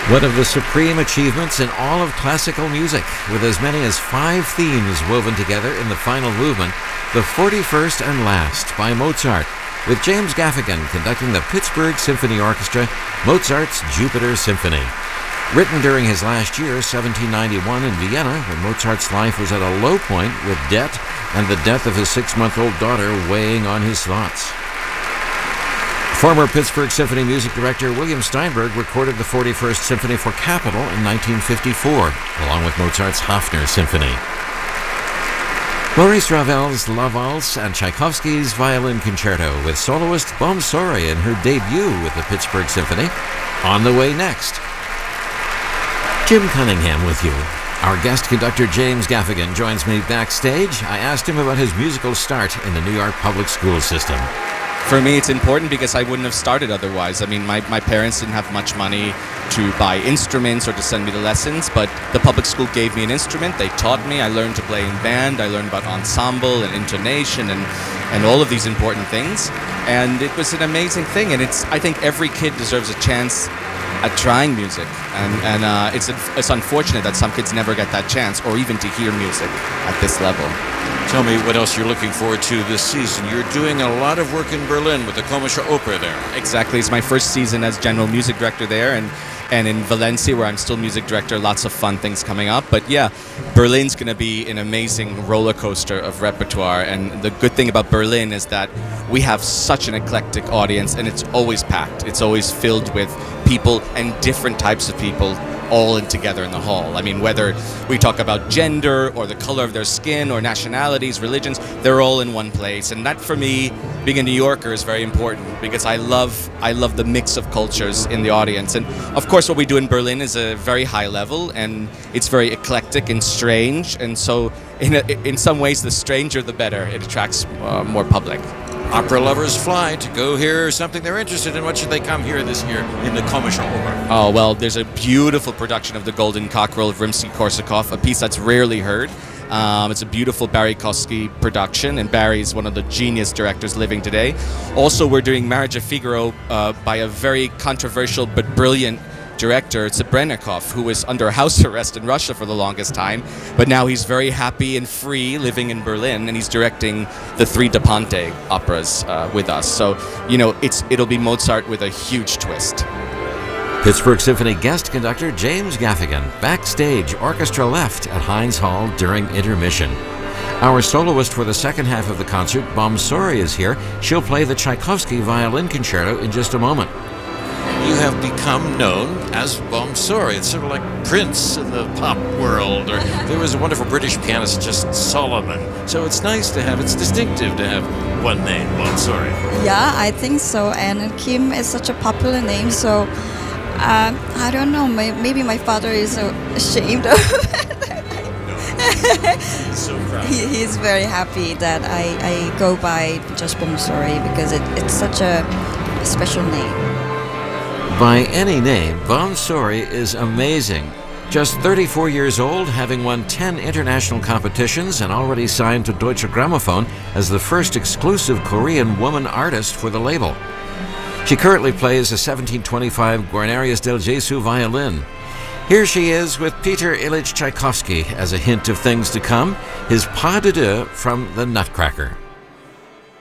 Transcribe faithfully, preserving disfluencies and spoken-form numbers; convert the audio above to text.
One of the supreme achievements in all of classical music, with as many as five themes woven together in the final movement, the forty-first and Last by Mozart, with James Gaffigan conducting the Pittsburgh Symphony Orchestra, Mozart's Jupiter Symphony. Written during his last year, seventeen ninety-one, in Vienna, when Mozart's life was at a low point with debt and the death of his six-month-old daughter weighing on his thoughts. Former Pittsburgh Symphony music director William Steinberg recorded the forty-first Symphony for Capitol in nineteen fifty-four, along with Mozart's Hafner Symphony. Maurice Ravel's La Valse and Tchaikovsky's Violin Concerto, with soloist Bomsori in her debut with the Pittsburgh Symphony, on the way next. Jim Cunningham with you. Our guest conductor James Gaffigan joins me backstage. I asked him about his musical start in the New York public school system. For me, it's important because I wouldn't have started otherwise. I mean, my, my parents didn't have much money to buy instruments or to send me to lessons, but the public school gave me an instrument. They taught me. I learned to play in band. I learned about ensemble and intonation and, and all of these important things. And it was an amazing thing. And it's I think every kid deserves a chance at trying music. And, and uh, it's, it's unfortunate that some kids never get that chance or even to hear music at this level. Tell me what else you're looking forward to this season. You're doing a lot of work in Berlin with the Komische Oper there. Exactly. It's my first season as general music director there, and, and in Valencia, where I'm still music director. Lots of fun things coming up. But yeah, Berlin's going to be an amazing roller coaster of repertoire. And the good thing about Berlin is that we have such an eclectic audience, and it's always packed. It's always filled with people and different types of people all in together in the hall. I mean, whether we talk about gender or the color of their skin or nationalities, religions, they're all in one place. And that, for me, being a New Yorker, is very important because I love I love the mix of cultures in the audience. And of course, what we do in Berlin is a very high level, and it's very eclectic and strange. And so, in a, in some ways, the stranger the better. It attracts uh, more public. Opera lovers fly to go hear something they're interested in. What should they come here this year in the Komische Oper? Oh, well, there's a beautiful production of The Golden Cockerel of Rimsky-Korsakov, a piece that's rarely heard. Um, it's a beautiful Barry Kosky production, and Barry is one of the genius directors living today. Also, we're doing Marriage of Figaro uh, by a very controversial but brilliant director, Zebrennikov, who was under house arrest in Russia for the longest time, but now he's very happy and free living in Berlin, and he's directing the three Da Ponte operas uh, with us. So, you know, it's it'll be Mozart with a huge twist. Pittsburgh Symphony guest conductor James Gaffigan, backstage, orchestra left at Heinz Hall during intermission. Our soloist for the second half of the concert, Bomsori, is here. She'll play the Tchaikovsky Violin Concerto in just a moment. You have become known as Bomsori. It's sort of like Prince in the pop world, or there was a wonderful British pianist, just Solomon. So it's nice to have, it's distinctive to have one name, Bomsori. Yeah, I think so. And Kim is such a popular name, so um, I don't know, maybe my father is ashamed of it. He's so proud. He, he's very happy that I, I go by just Bomsori because it, it's such a special name. By any name, Bomsori is amazing. Just thirty-four years old, having won ten international competitions and already signed to Deutsche Grammophon as the first exclusive Korean woman artist for the label. She currently plays a seventeen twenty-five Guarnerius del Gesù violin. Here she is with Peter Ilyich Tchaikovsky as a hint of things to come, his pas de deux from the Nutcracker.